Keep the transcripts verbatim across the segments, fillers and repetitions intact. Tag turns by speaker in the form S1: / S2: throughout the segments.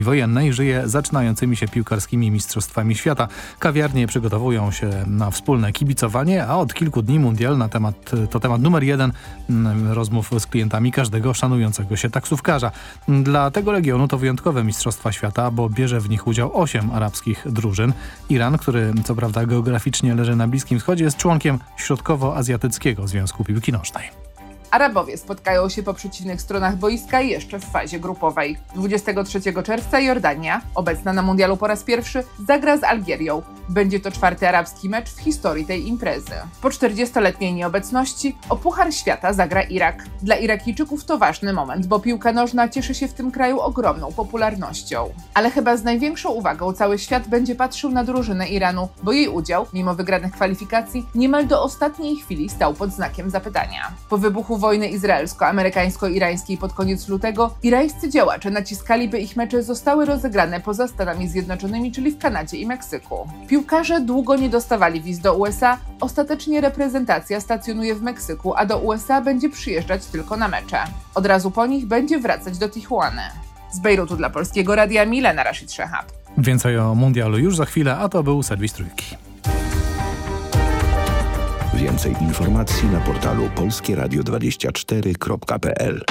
S1: wojennej żyje zaczynającymi się piłkarskimi mistrzostwami świata. Kawiarnie przygotowują się na wspólne kibicowanie, a od kilku dni mundial na temat, to temat numer jeden rozmów z klientami każdego szanującego się taksówkarza. Dla tego regionu to wyjątkowe mistrzostwa świata, bo bierze w nich udział osiem arabskich drużyn. Iran, który co prawda geograficznie leży na Bliskim Wschodzie, jest członkiem Środkowoazjatyckiego Związku Piłki Nożnej.
S2: Arabowie spotkają się po przeciwnych stronach boiska jeszcze w fazie grupowej. dwudziestego trzeciego czerwca Jordania, obecna na mundialu po raz pierwszy, zagra z Algierią. Będzie to czwarty arabski mecz w historii tej imprezy. Po czterdziestoletniej nieobecności o Puchar Świata zagra Irak. Dla Irakijczyków to ważny moment, bo piłka nożna cieszy się w tym kraju ogromną popularnością. Ale chyba z największą uwagą cały świat będzie patrzył na drużynę Iranu, bo jej udział, mimo wygranych kwalifikacji, niemal do ostatniej chwili stał pod znakiem zapytania. Po wybuchu wojny izraelsko-amerykańsko-irańskiej pod koniec lutego, irańscy działacze naciskali, by ich mecze zostały rozegrane poza Stanami Zjednoczonymi, czyli w Kanadzie i Meksyku. Piłkarze długo nie dostawali wiz do U S A, ostatecznie reprezentacja stacjonuje w Meksyku, a do U S A będzie przyjeżdżać tylko na mecze. Od razu po nich będzie wracać do Tijuany. Z Bejrutu dla Polskiego Radia Milena Rashid Shehab.
S1: Więcej o mundialu już za chwilę, a to był serwis Trójki.
S3: Więcej informacji na portalu polskie radio dwadzieścia cztery kropka p l.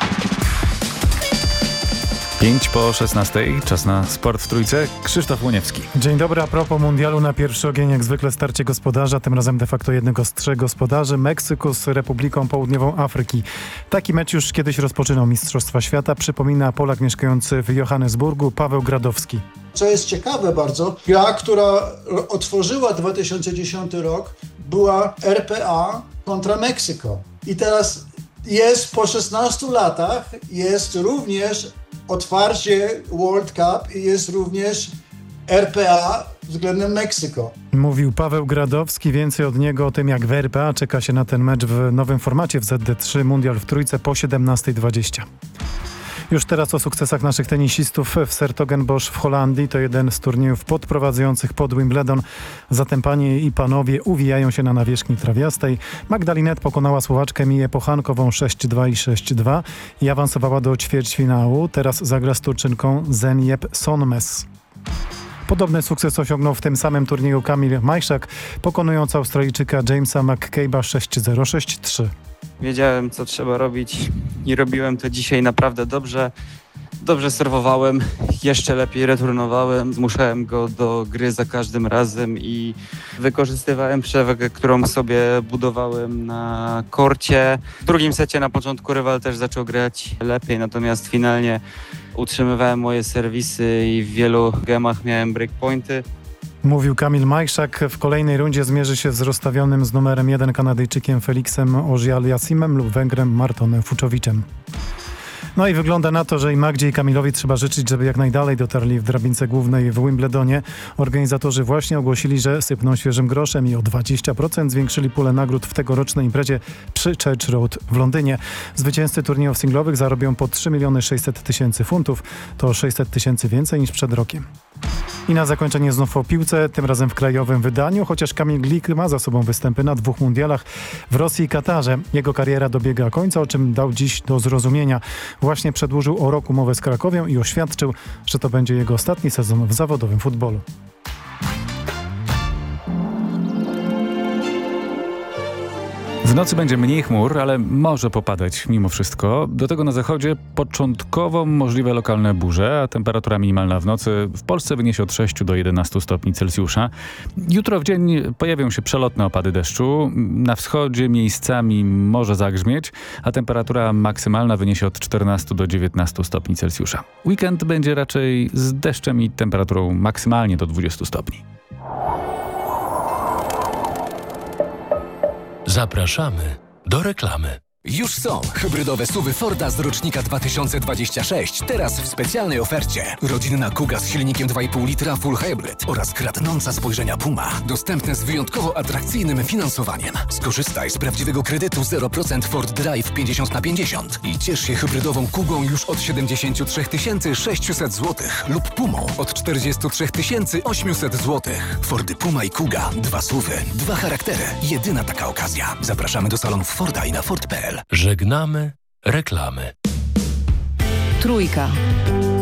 S4: Pięć po szesnastej, czas na sport w Trójce. Krzysztof Łoniewski.
S5: Dzień dobry, a propos mundialu na pierwszy ogień jak zwykle starcie gospodarza, tym razem de facto jednego z trzech gospodarzy, Meksyku z Republiką Południową Afryki. Taki mecz już kiedyś rozpoczynał Mistrzostwa Świata, przypomina Polak mieszkający w Johannesburgu, Paweł Gradowski.
S6: Co jest ciekawe bardzo, gra, która otworzyła dwa tysiące dziesiąty rok, była R P A kontra Meksyko. I teraz jest po szesnastu latach, jest również otwarcie World Cup i jest również R P A względem Meksyko.
S5: Mówił Paweł Gradowski. Więcej od niego o tym, jak w R P A czeka się na ten mecz w nowym formacie w Z D trzy Mundial w Trójce po siedemnasta dwadzieścia. Już teraz o sukcesach naszych tenisistów w 's-Hertogenbosch w Holandii. To jeden z turniejów podprowadzających pod Wimbledon. Zatem panie i panowie uwijają się na nawierzchni trawiastej. Magdalinet pokonała Słowaczkę Miję Pochankową sześć dwa i sześć dwa i awansowała do ćwierćfinału. Teraz zagra z Turczynką Zenjeb Sonmez. Podobny sukces osiągnął w tym samym turnieju Kamil Majszak, pokonując Australijczyka Jamesa McCabe'a sześć zero sześć trzy.
S7: Wiedziałem, co trzeba robić i robiłem to dzisiaj naprawdę dobrze. Dobrze serwowałem, jeszcze lepiej returnowałem, zmuszałem go do gry za każdym razem i wykorzystywałem przewagę, którą sobie budowałem na korcie. W drugim secie na początku rywal też zaczął grać lepiej, natomiast finalnie utrzymywałem moje serwisy i w wielu gemach miałem breakpointy.
S5: Mówił Kamil Majszak. W kolejnej rundzie zmierzy się z rozstawionym z numerem jeden Kanadyjczykiem Felixem Auger-Aliassimem lub Węgrem Martonem Fuczowiczem. No i wygląda na to, że i Magdzie i Kamilowi trzeba życzyć, żeby jak najdalej dotarli w drabince głównej w Wimbledonie. Organizatorzy właśnie ogłosili, że sypną świeżym groszem i o dwadzieścia procent zwiększyli pulę nagród w tegorocznej imprezie przy Church Road w Londynie. Zwycięzcy turniejów singlowych zarobią po trzy miliony sześćset tysięcy funtów. To sześćset tysięcy więcej niż przed rokiem. I na zakończenie znów o piłce, tym razem w krajowym wydaniu, chociaż Kamil Glik ma za sobą występy na dwóch mundialach w Rosji i Katarze. Jego kariera dobiega końca, o czym dał dziś do zrozumienia. Właśnie przedłużył o rok umowę z Krakowią i oświadczył, że to będzie jego ostatni sezon w zawodowym futbolu.
S4: W nocy będzie mniej chmur, ale może popadać mimo wszystko. Do tego na zachodzie początkowo możliwe lokalne burze, a temperatura minimalna w nocy w Polsce wyniesie od sześciu do jedenastu stopni Celsjusza. Jutro w dzień pojawią się przelotne opady deszczu. Na wschodzie miejscami może zagrzmieć, a temperatura maksymalna wyniesie od czternastu do dziewiętnastu stopni Celsjusza. Weekend będzie raczej z deszczem i temperaturą maksymalnie do dwudziestu stopni.
S8: Zapraszamy do reklamy. Już są hybrydowe suwy Forda z rocznika dwa tysiące dwudziestego szóstego, teraz w specjalnej ofercie. Rodzinna Kuga z silnikiem dwa i pół litra Full Hybrid oraz kradnąca spojrzenia Puma. Dostępne z wyjątkowo atrakcyjnym finansowaniem. Skorzystaj z prawdziwego kredytu zero procent Ford Drive pięćdziesiąt na pięćdziesiąt i ciesz się hybrydową Kugą już od siedemdziesiąt trzy tysiące sześćset złotych lub Pumą od czterdzieści trzy tysiące osiemset złotych. Fordy Puma i Kuga. Dwa suwy, dwa charaktery. Jedyna taka okazja. Zapraszamy do salonów Forda i na Ford kropka p l. Żegnamy reklamy.
S9: Trójka.